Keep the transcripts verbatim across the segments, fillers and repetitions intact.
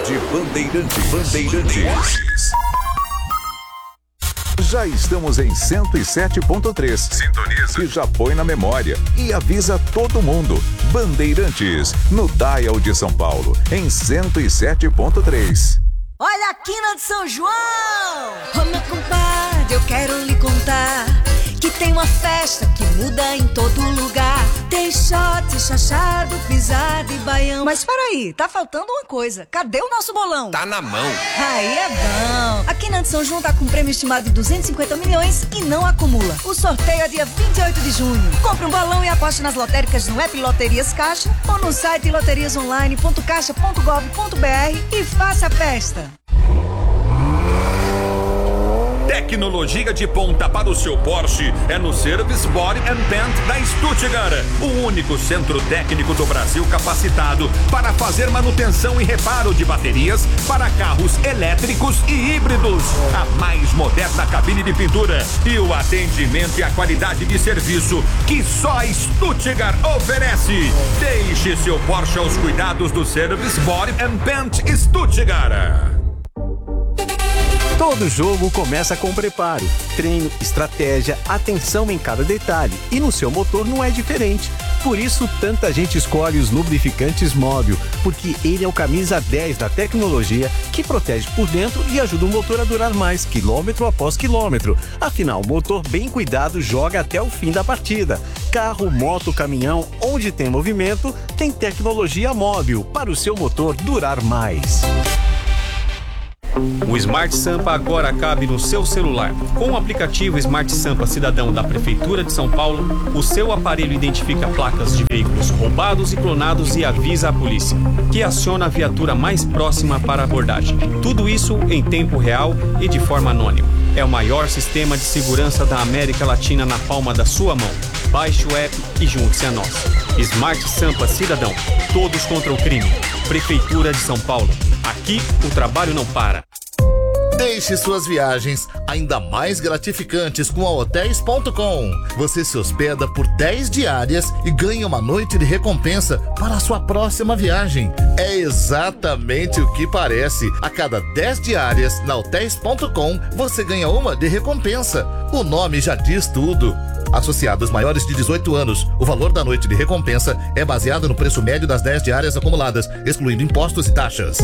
Rede Bandeirantes. Bandeirantes. Já estamos em cento e sete ponto três. Sintoniza. Que já põe na memória e avisa todo mundo. Bandeirantes, no Dial de São Paulo, em cento e sete ponto três. Olha a quina de São João! Ô meu compadre, eu quero lhe contar que tem uma festa que muda em todo lugar. Tem shot, chachado, pisada e baião. Mas peraí, tá faltando uma coisa. Cadê o nosso bolão? Tá na mão. Aí é bom. A Quina de São João tá com um prêmio estimado de duzentos e cinquenta milhões e não acumula. O sorteio é dia vinte e oito de junho. Compre um balão e aposte nas lotéricas no app Loterias Caixa ou no site loterias online ponto caixa ponto gov ponto br e faça a festa. Tecnologia de ponta para o seu Porsche é no Service Body and Paint da Stuttgart, o único centro técnico do Brasil capacitado para fazer manutenção e reparo de baterias para carros elétricos e híbridos. A mais moderna cabine de pintura e o atendimento e a qualidade de serviço que só a Stuttgart oferece. Deixe seu Porsche aos cuidados do Service Body and Paint Stuttgart. Todo jogo começa com preparo, treino, estratégia, atenção em cada detalhe. E no seu motor não é diferente. Por isso, tanta gente escolhe os lubrificantes Móbil, porque ele é o camisa dez da tecnologia que protege por dentro e ajuda o motor a durar mais, quilômetro após quilômetro. Afinal, o motor bem cuidado joga até o fim da partida. Carro, moto, caminhão, onde tem movimento, tem tecnologia Móbil para o seu motor durar mais. O Smart Sampa agora cabe no seu celular. Com o aplicativo Smart Sampa Cidadão da Prefeitura de São Paulo, o seu aparelho identifica placas de veículos roubados e clonados e avisa a polícia, que aciona a viatura mais próxima para a abordagem. Tudo isso em tempo real e de forma anônima. É o maior sistema de segurança da América Latina na palma da sua mão. Baixe o app e junte-se a nós. Smart Sampa Cidadão. Todos contra o crime. Prefeitura de São Paulo. Aqui o trabalho não para. Deixe suas viagens ainda mais gratificantes com a hotéis ponto com. Você se hospeda por dez diárias e ganha uma noite de recompensa para a sua próxima viagem. É exatamente o que parece. A cada dez diárias na hotéis ponto com, você ganha uma de recompensa. O nome já diz tudo. Associados maiores de dezoito anos, o valor da noite de recompensa é baseado no preço médio das dez diárias acumuladas, excluindo impostos e taxas.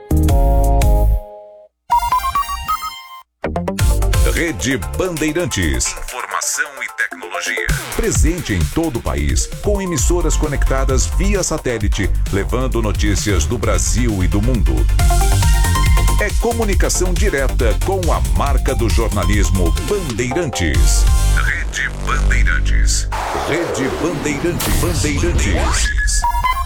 Rede Bandeirantes. Informação e tecnologia. Presente em todo o país, com emissoras conectadas via satélite, levando notícias do Brasil e do mundo. É comunicação direta com a marca do jornalismo Bandeirantes. Rede Bandeirantes. Rede Bandeirantes. Bandeirantes.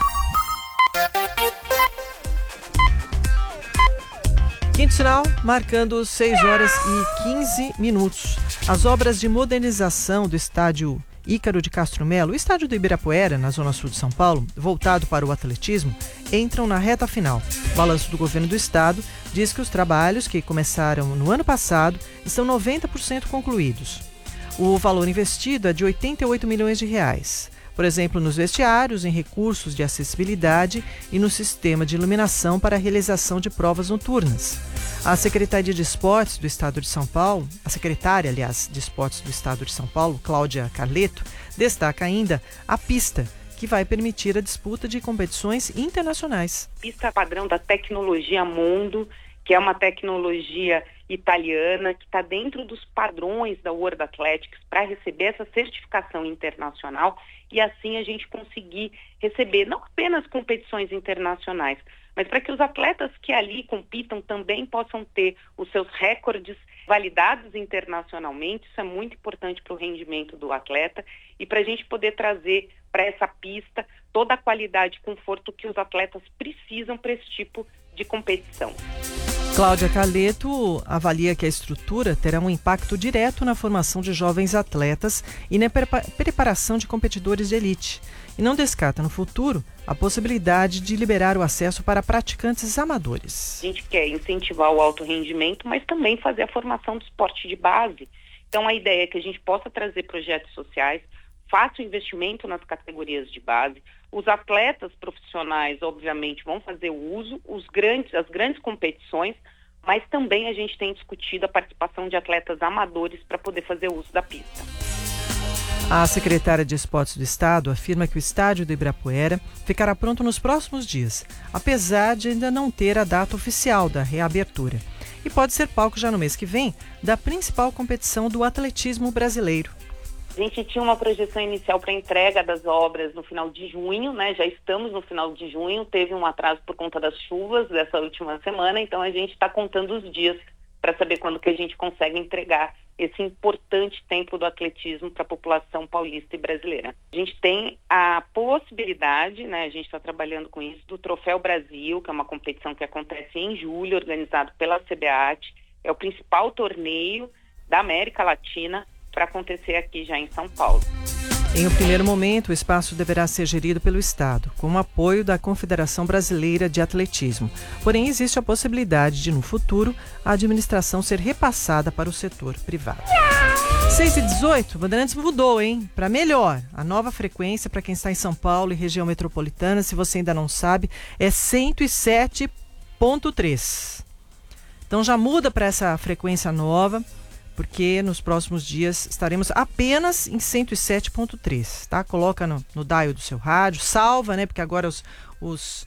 Quinto sinal, marcando seis horas e quinze minutos. As obras de modernização do estádio Ícaro de Castro Melo, o estádio do Ibirapuera, na zona sul de São Paulo, voltado para o atletismo, entram na reta final. O balanço do governo do estado diz que os trabalhos, que começaram no ano passado, estão noventa por cento concluídos. O valor investido é de oitenta e oito milhões de reais. Por exemplo, nos vestiários, em recursos de acessibilidade e no sistema de iluminação para a realização de provas noturnas. A Secretaria de Esportes do Estado de São Paulo, a secretária, aliás, de Esportes do Estado de São Paulo, Cláudia Carleto, destaca ainda a pista, que vai permitir a disputa de competições internacionais. Pista padrão da tecnologia Mundo, que é uma tecnologia italiana, que está dentro dos padrões da World Athletics para receber essa certificação internacional e assim a gente conseguir receber não apenas competições internacionais, mas para que os atletas que ali compitam também possam ter os seus recordes validados internacionalmente. Isso é muito importante para o rendimento do atleta e para a gente poder trazer para essa pista toda a qualidade e conforto que os atletas precisam para esse tipo de competição. Cláudia Carleto avalia que a estrutura terá um impacto direto na formação de jovens atletas e na preparação de competidores de elite. E não descarta no futuro a possibilidade de liberar o acesso para praticantes amadores. A gente quer incentivar o alto rendimento, mas também fazer a formação do esporte de base. Então a ideia é que a gente possa trazer projetos sociais, faça o investimento nas categorias de base. Os atletas profissionais, obviamente, vão fazer o uso, os grandes, as grandes competições, mas também a gente tem discutido a participação de atletas amadores para poder fazer uso da pista. A secretária de Esportes do Estado afirma que o estádio do Ibirapuera ficará pronto nos próximos dias, apesar de ainda não ter a data oficial da reabertura. E pode ser palco já no mês que vem da principal competição do atletismo brasileiro. A gente tinha uma projeção inicial para a entrega das obras no final de junho, né? Já estamos no final de junho, teve um atraso por conta das chuvas dessa última semana, então a gente está contando os dias para saber quando que a gente consegue entregar esse importante templo do atletismo para a população paulista e brasileira. A gente tem a possibilidade, né, a gente está trabalhando com isso, do Troféu Brasil, que é uma competição que acontece em julho, organizado pela C B A T, é o principal torneio da América Latina para acontecer aqui já em São Paulo. Em um primeiro momento, o espaço deverá ser gerido pelo Estado, com o apoio da Confederação Brasileira de Atletismo. Porém, existe a possibilidade de, no futuro, a administração ser repassada para o setor privado. seis e dezoito, Bandeirantes mudou, hein? Para melhor. A nova frequência para quem está em São Paulo e região metropolitana, se você ainda não sabe, é cento e sete ponto três. Então já muda para essa frequência nova, porque nos próximos dias estaremos apenas em cento e sete ponto três, tá? Coloca no, no dial do seu rádio, salva, né? Porque agora os, os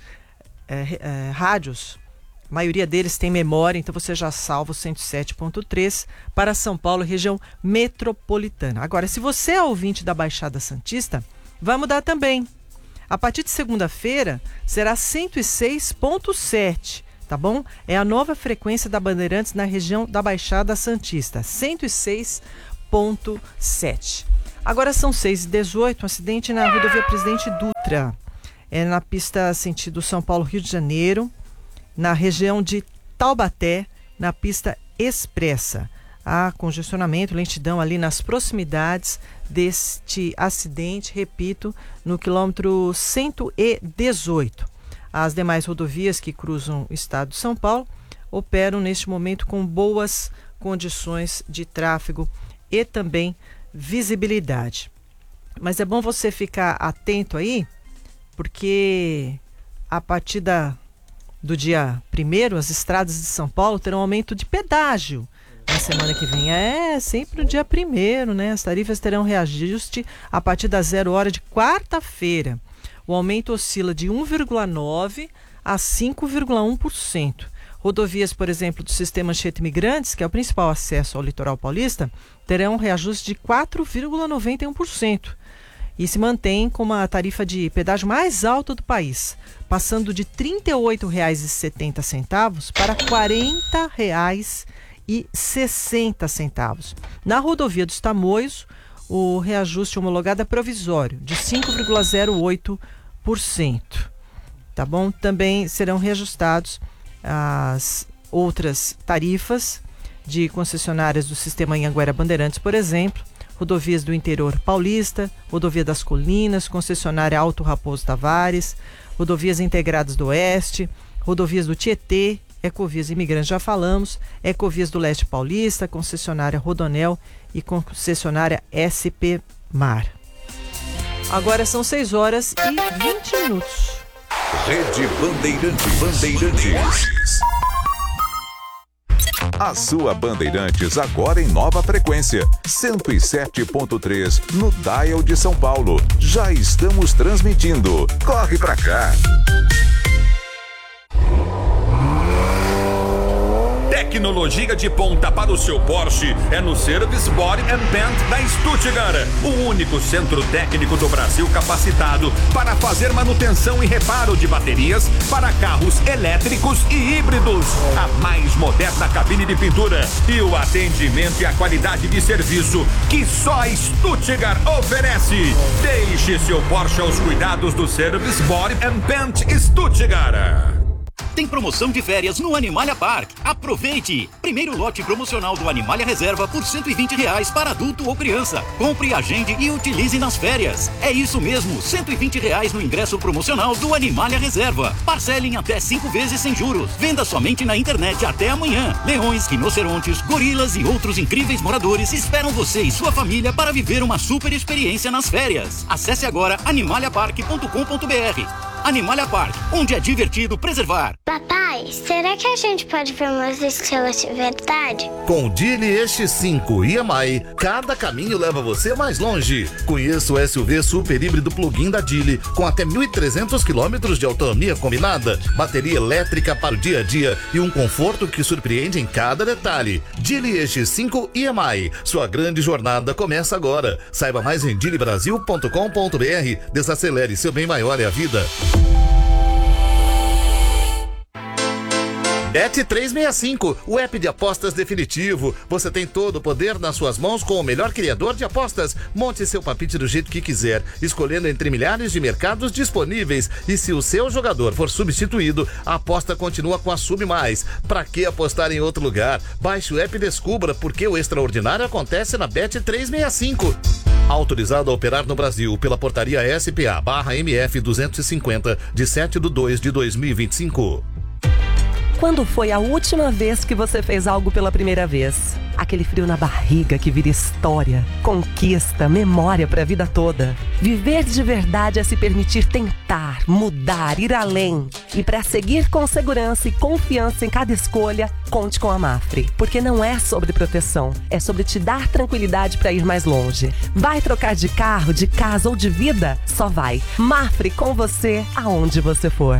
é, é, rádios, a maioria deles tem memória, então você já salva o cento e sete ponto três para São Paulo, região metropolitana. Agora, se você é ouvinte da Baixada Santista, vai mudar também. A partir de segunda-feira será cento e seis ponto sete. Tá bom? É a nova frequência da Bandeirantes na região da Baixada Santista, cento e seis ponto sete. Agora são seis e dezoito, um acidente na rodovia Presidente Dutra. É na pista sentido São Paulo-Rio de Janeiro, na região de Taubaté, na pista expressa. Há congestionamento, lentidão ali nas proximidades deste acidente, repito, no quilômetro cento e dezoito. As demais rodovias que cruzam o estado de São Paulo operam neste momento com boas condições de tráfego e também visibilidade. Mas é bom você ficar atento aí, porque a partir da, do dia primeiro, as estradas de São Paulo terão aumento de pedágio na semana que vem. É, sempre no dia primeiro, né? As tarifas terão reajuste a partir das zero hora de quarta-feira. O aumento oscila de um vírgula nove por cento a cinco vírgula um por cento. Rodovias, por exemplo, do sistema Anchieta Imigrantes, que é o principal acesso ao litoral paulista, terão um reajuste de quatro vírgula noventa e um por cento. E se mantém com uma tarifa de pedágio mais alta do país, passando de trinta e oito reais e setenta centavos para quarenta reais e sessenta centavos. Na rodovia dos Tamoios, o reajuste homologado é provisório, de cinco vírgula zero oito por cento. Tá bom? Também serão reajustados as outras tarifas de concessionárias do sistema Anhanguera Bandeirantes, por exemplo, rodovias do interior paulista, rodovia das Colinas, concessionária Alto Raposo Tavares, rodovias integradas do Oeste, rodovias do Tietê, Ecovias Imigrantes, já falamos, Ecovias do Leste Paulista, concessionária Rodonel e concessionária S P Mar. Agora são seis horas e vinte minutos. Rede Bandeirantes. Bandeirantes. A sua Bandeirantes agora em nova frequência, cento e sete ponto três no dial de São Paulo. Já estamos transmitindo. Corre pra cá. Tecnologia de ponta para o seu Porsche é no Service Body and Paint da Stuttgart, o único centro técnico do Brasil capacitado para fazer manutenção e reparo de baterias para carros elétricos e híbridos. A mais moderna cabine de pintura e o atendimento e a qualidade de serviço que só a Stuttgart oferece. Deixe seu Porsche aos cuidados do Service Body and Paint Stuttgart. tem promoção de férias no Animalia Park. Aproveite! Primeiro lote promocional do Animalia Reserva por cento e vinte reais para adulto ou criança. Compre, agende e utilize nas férias. É isso mesmo, cento e vinte reais no ingresso promocional do Animalia Reserva. Parcele em até cinco vezes sem juros. Venda somente na internet até amanhã. Leões, rinocerontes, gorilas e outros incríveis moradores esperam você e sua família para viver uma super experiência nas férias. Acesse agora animalia park ponto com ponto b r. Animalia Park, onde é divertido preservar. Papai, será que a gente pode ver umas estrelas de verdade? Com o Geely E X cinco I M I, cada caminho leva você mais longe. Conheça o S U V super híbrido plug-in da Geely, com até mil e trezentos quilômetros de autonomia combinada, bateria elétrica para o dia a dia e um conforto que surpreende em cada detalhe. Geely E X cinco I M I, sua grande jornada começa agora. Saiba mais em geely brasil ponto com ponto b r. Desacelere, seu bem maior é a vida. Bet trezentos e sessenta e cinco, o app de apostas definitivo. Você tem todo o poder nas suas mãos com o melhor criador de apostas. Monte seu palpite do jeito que quiser, escolhendo entre milhares de mercados disponíveis. E se o seu jogador for substituído, a aposta continua com a Sub Mais. Pra que apostar em outro lugar? Baixe o app e descubra porque o extraordinário acontece na Bet trezentos e sessenta e cinco. Autorizado a operar no Brasil pela portaria S P A barra M F duzentos e cinquenta, de sete de dois de dois mil e vinte e cinco. Quando foi a última vez que você fez algo pela primeira vez? Aquele frio na barriga que vira história, conquista, memória para a vida toda. Viver de verdade é se permitir tentar, mudar, ir além. E para seguir com segurança e confiança em cada escolha, conte com a Mafre. Porque não é sobre proteção, é sobre te dar tranquilidade para ir mais longe. Vai trocar de carro, de casa ou de vida? Só vai. Mafre com você, aonde você for.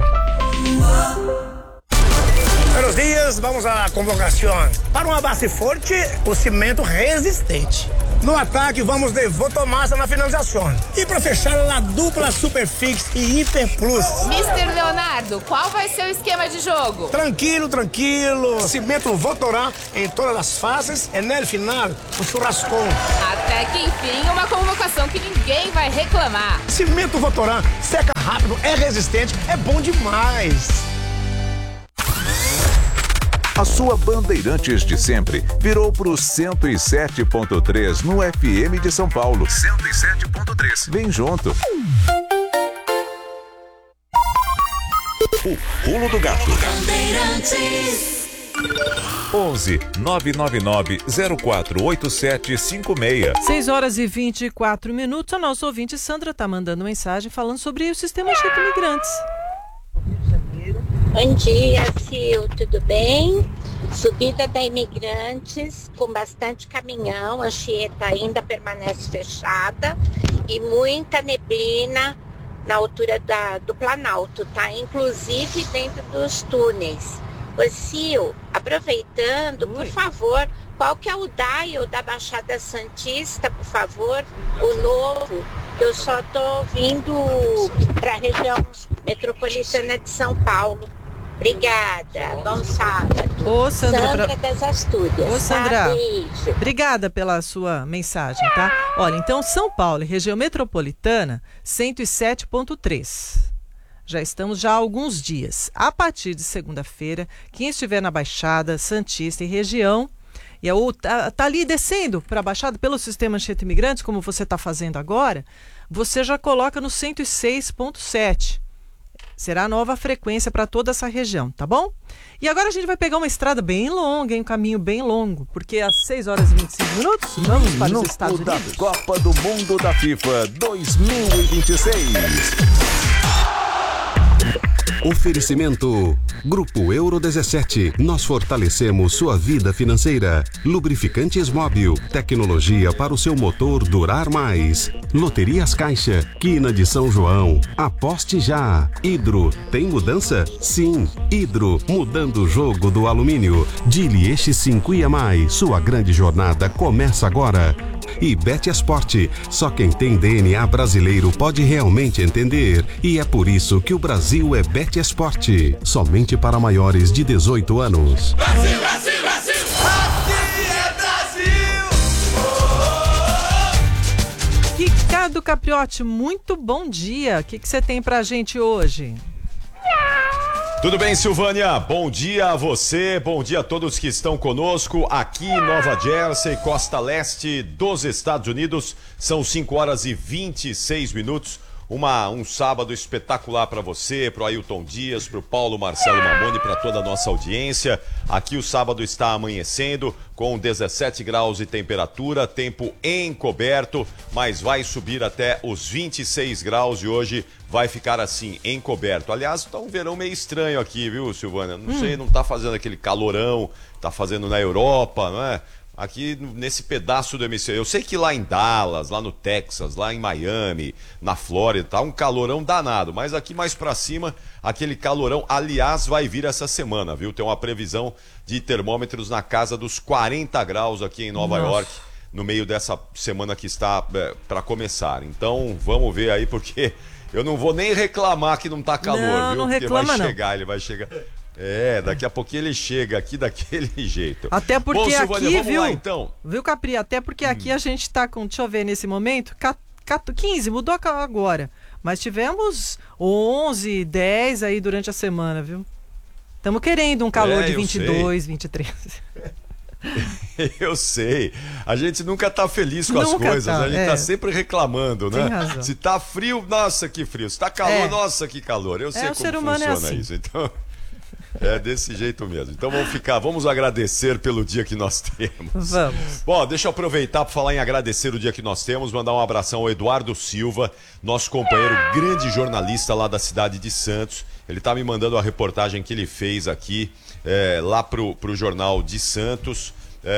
Buenos dias, vamos à convocação. Para uma base forte, o cimento resistente. No ataque, vamos de Votomassa na finalização. E para fechar, a dupla Superfix e Hiper Plus. mister Leonardo, qual vai ser o esquema de jogo? Tranquilo, tranquilo. Cimento Votorá em todas as fases e no final, o churrascão. Até que enfim, uma convocação que ninguém vai reclamar. Cimento Votorá, seca rápido, é resistente, é bom demais. A sua Bandeirantes de sempre virou pro cento e sete ponto três no F M de São Paulo. cento e sete ponto três. Vem junto. O Pulo do Gato. Bandeirantes. onze nove nove nove zero quatro oito sete cinco seis. seis horas e vinte e quatro minutos. A nossa ouvinte Sandra está mandando mensagem falando sobre o sistema Chip Imigrantes. Bom dia, Sil, tudo bem? Subida da Imigrantes com bastante caminhão, a Chieta ainda permanece fechada e muita neblina na altura da, do Planalto, tá? Inclusive dentro dos túneis. Ô, Sil, aproveitando, por favor, qual que é o dial da Baixada Santista, por favor, o novo? Eu só tô vindo para a região metropolitana de São Paulo. Obrigada, bom sábado. Ô, Sandra, Sandra pra... das Astúrias. Ô, Sandra, tá? Beijo. Obrigada pela sua mensagem, tá? Olha, então São Paulo, região metropolitana, cento e sete ponto três. Já estamos já há alguns dias. A partir de segunda-feira, quem estiver na Baixada Santista e região, e a outra, tá ali descendo para a Baixada pelo sistema Anchieta Imigrantes, como você está fazendo agora, você já coloca no cento e seis ponto sete. Será a nova frequência para toda essa região, tá bom? E agora a gente vai pegar uma estrada bem longa, hein? Um caminho bem longo, porque às seis horas e vinte e cinco minutos, vamos para os Estados da Unidos. Copa do Mundo da FIFA dois mil e vinte e seis. Oferecimento Grupo Euro dezessete. Nós fortalecemos sua vida financeira. Lubrificantes Móbil. Tecnologia para o seu motor durar mais. Loterias Caixa. Quina de São João. Aposte já. Hidro. Tem mudança? Sim. Hidro. Mudando o jogo do alumínio. Geely E X cinco I M I. Sua grande jornada começa agora. E Bet Esporte. Só quem tem D N A brasileiro pode realmente entender. E é por isso que o Brasil é Bet Esporte. Somente para maiores de dezoito anos. Brasil, Brasil, Brasil! Aqui é Brasil! Oh! Ricardo Capriotti, muito bom dia. O que que você tem pra gente hoje? Tudo bem, Silvânia? Bom dia a você, bom dia a todos que estão conosco aqui em Nova Jersey, costa leste dos Estados Unidos. São cinco horas e vinte e seis minutos. Uma, um sábado espetacular para você, para o Ailton Dias, para o Paulo Marcelo Mamoni, para toda a nossa audiência. Aqui o sábado está amanhecendo com dezessete graus de temperatura, tempo encoberto, mas vai subir até os vinte e seis graus e hoje vai ficar assim, encoberto. Aliás, tá um verão meio estranho aqui, viu, Silvânia? Não hum. sei, não tá fazendo aquele calorão, tá fazendo na Europa, não é? Aqui nesse pedaço do hemisfério. Eu sei que lá em Dallas, lá no Texas, lá em Miami, na Flórida, tá um calorão danado. Mas aqui mais pra cima, aquele calorão, aliás, vai vir essa semana, viu? Tem uma previsão de termômetros na casa dos quarenta graus aqui em Nova Nossa. York, no meio dessa semana que está é, para começar. Então, vamos ver aí, porque eu não vou nem reclamar que não tá calor, não, viu? Não porque reclama, vai não. chegar, ele vai chegar... É, daqui a pouquinho ele chega aqui daquele jeito. Até porque Bom, Silvânia, aqui, viu, lá, então. viu, Capri? Até porque hum. aqui a gente tá com, deixa eu ver nesse momento, quinze, mudou agora. Mas tivemos onze, dez aí durante a semana, viu? Estamos querendo um calor é, de vinte e dois, vinte e três. Eu sei. A gente nunca tá feliz com nunca as coisas, tá, a gente é. tá sempre reclamando, né? Tem razão. Se tá frio, nossa, que frio. Se tá calor, é. nossa, que calor. Eu sei é, como ser humano funciona é assim. Isso. Então, é desse jeito mesmo. Então vamos ficar, vamos agradecer pelo dia que nós temos. Vamos. Bom, deixa eu aproveitar para falar em agradecer o dia que nós temos, mandar um abração ao Eduardo Silva, nosso companheiro, grande jornalista lá da cidade de Santos. Ele tá me mandando a reportagem que ele fez aqui, é, lá pro, pro Jornal de Santos,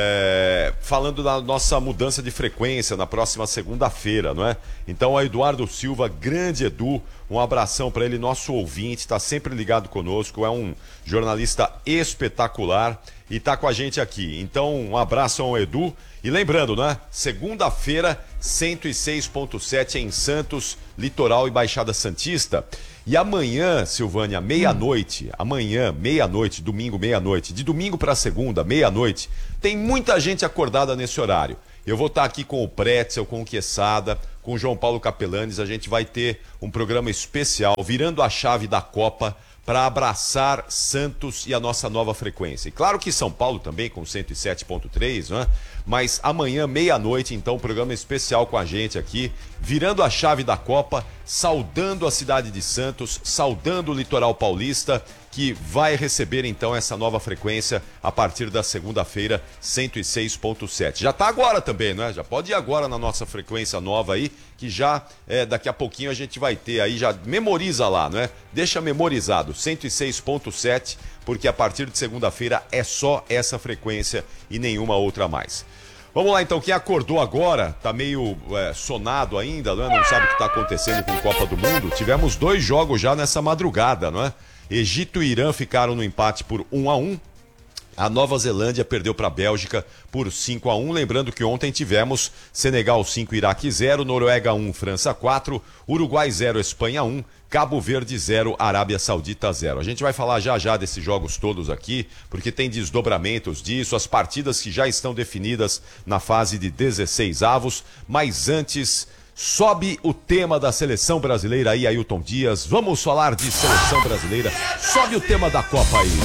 é, falando da nossa mudança de frequência na próxima segunda-feira, não é? Então, o Eduardo Silva, grande Edu, um abração para ele, nosso ouvinte, está sempre ligado conosco, é um jornalista espetacular e tá com a gente aqui. Então, um abraço ao Edu. E lembrando, né? Segunda-feira, cento e seis ponto sete em Santos, Litoral e Baixada Santista. E amanhã, Silvânia, meia-noite, hum. amanhã, meia-noite, domingo, meia-noite, de domingo para segunda, meia-noite, tem muita gente acordada nesse horário. Eu vou estar aqui com o Pretzel, com o Quesada, com o João Paulo Capelanes, a gente vai ter um programa especial, virando a chave da Copa, para abraçar Santos e a nossa nova frequência. E claro que São Paulo também, com cento e sete ponto três, né? Mas amanhã, meia-noite, então, um programa especial com a gente aqui, virando a chave da Copa, saudando a cidade de Santos, saudando o litoral paulista, que vai receber, então, essa nova frequência a partir da segunda-feira, cento e seis ponto sete. Já está agora também, né? Já pode ir agora na nossa frequência nova aí, que já, é, daqui a pouquinho, a gente vai ter aí, já memoriza lá, né? Deixa memorizado, cento e seis ponto sete, porque a partir de segunda-feira é só essa frequência e nenhuma outra mais. Vamos lá então, quem acordou agora, tá meio é, sonado ainda, não, é? Não sabe o que tá acontecendo com a Copa do Mundo. Tivemos dois jogos já nessa madrugada, não é? Egito e Irã ficaram no empate por um a um. A Nova Zelândia perdeu para a Bélgica por cinco a um. Lembrando que ontem tivemos Senegal cinco, Iraque zero, Noruega um, França quatro, Uruguai zero, Espanha um, Cabo Verde zero, Arábia Saudita zero. A gente vai falar já já desses jogos todos aqui, porque tem desdobramentos disso, as partidas que já estão definidas na fase de dezesseis avos, mas antes... Sobe o tema da seleção brasileira aí, Ailton Dias. Vamos falar de seleção brasileira. Sobe o tema da Copa aí.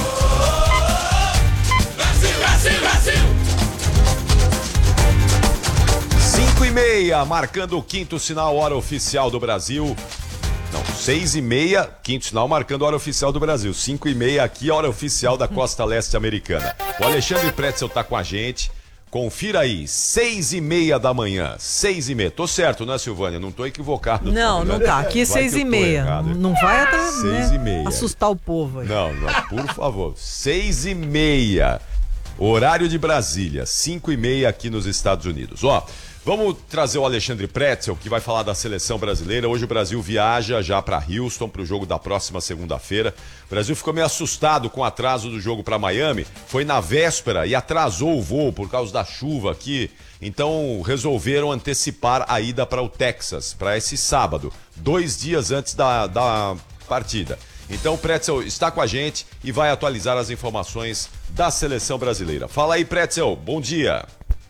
Brasil, Brasil, Brasil. Cinco e meia, marcando o quinto sinal, hora oficial do Brasil. Não, seis e meia, quinto sinal, marcando a hora oficial do Brasil. Cinco e meia aqui, a hora oficial da costa leste americana. O Alexandre Pretzel tá com a gente. Confira aí, seis e meia da manhã, seis e meia. Tô certo, né, Silvânia? Não tô equivocado. Não, não, não tá. Aqui é seis e meia. Não vai até, seis né, e meia. assustar o povo aí. Não, não, por favor. Seis e meia. Horário de Brasília, cinco e meia aqui nos Estados Unidos. Ó, vamos trazer o Alexandre Pretzel, que vai falar da seleção brasileira. Hoje o Brasil viaja já para Houston para o jogo da próxima segunda-feira. O Brasil ficou meio assustado com o atraso do jogo para Miami. Foi na véspera e atrasou o voo por causa da chuva aqui. Então resolveram antecipar a ida para o Texas, para esse sábado, dois dias antes da, da partida. Então o Pretzel está com a gente e vai atualizar as informações da seleção brasileira. Fala aí, Pretzel, bom dia.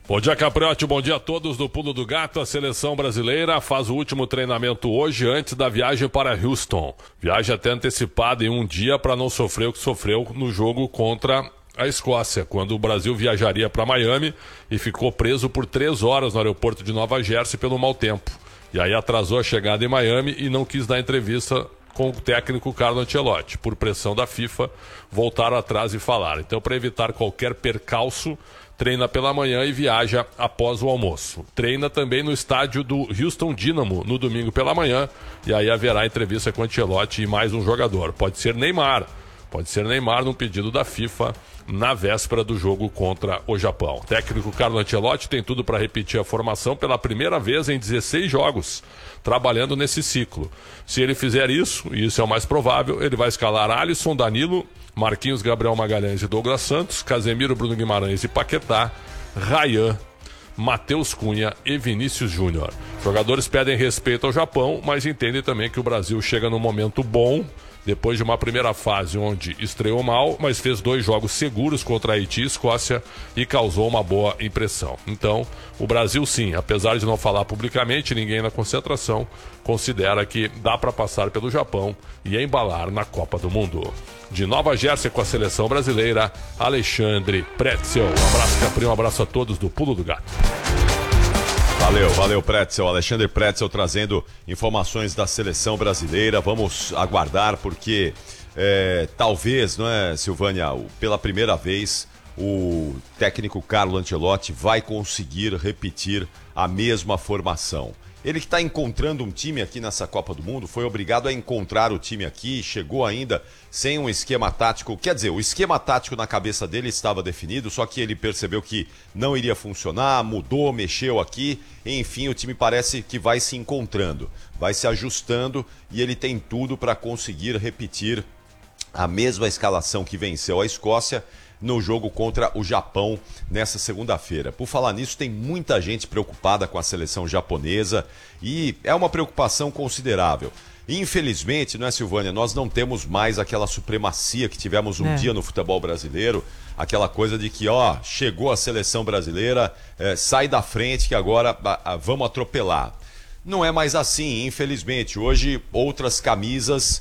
Bom dia, Capriotti, bom dia a todos do Pulo do Gato. A seleção brasileira faz o último treinamento hoje, antes da viagem para Houston. Viagem até antecipada em um dia para não sofrer o que sofreu no jogo contra a Escócia, quando o Brasil viajaria para Miami e ficou preso por três horas no aeroporto de Nova Jersey pelo mau tempo. E aí atrasou a chegada em Miami e não quis dar entrevista com o técnico Carlo Ancelotti. Por pressão da FIFA, voltaram atrás e falaram. Então, para evitar qualquer percalço, treina pela manhã e viaja após o almoço. Treina também no estádio do Houston Dynamo no domingo pela manhã, e aí haverá entrevista com Ancelotti e mais um jogador. Pode ser Neymar, pode ser Neymar num pedido da FIFA na véspera do jogo contra o Japão. O técnico Carlo Ancelotti tem tudo para repetir a formação pela primeira vez em dezesseis jogos, trabalhando nesse ciclo. Se ele fizer isso, e isso é o mais provável, ele vai escalar Alisson, Danilo, Marquinhos, Gabriel Magalhães e Douglas Santos, Casemiro, Bruno Guimarães e Paquetá, Ryan, Matheus Cunha e Vinícius Júnior. Jogadores pedem respeito ao Japão, mas entendem também que o Brasil chega num momento bom, depois de uma primeira fase onde estreou mal, mas fez dois jogos seguros contra Haiti e Escócia e causou uma boa impressão. Então, o Brasil sim, apesar de não falar publicamente, ninguém na concentração considera que dá para passar pelo Japão e embalar na Copa do Mundo. De Nova Jersey com a seleção brasileira, Alexandre Pretzel. Um abraço, Capri, um abraço a todos do Pulo do Gato. Valeu, valeu, Pretzel. Alexandre Pretzel trazendo informações da seleção brasileira. Vamos aguardar porque é, talvez, não é, Silvânia, pela primeira vez o técnico Carlo Ancelotti vai conseguir repetir a mesma formação. Ele que está encontrando um time aqui nessa Copa do Mundo, foi obrigado a encontrar o time aqui, chegou ainda sem um esquema tático. Quer dizer, o esquema tático na cabeça dele estava definido, só que ele percebeu que não iria funcionar, mudou, mexeu aqui, enfim, o time parece que vai se encontrando, vai se ajustando e ele tem tudo para conseguir repetir a mesma escalação que venceu a Escócia no jogo contra o Japão nessa segunda-feira. Por falar nisso, tem muita gente preocupada com a seleção japonesa e é uma preocupação considerável. Infelizmente, não é, Silvânia, nós não temos mais aquela supremacia que tivemos um é. dia no futebol brasileiro, aquela coisa de que, ó, chegou a seleção brasileira, é, sai da frente que agora a, a, vamos atropelar. Não é mais assim, infelizmente. Hoje, outras camisas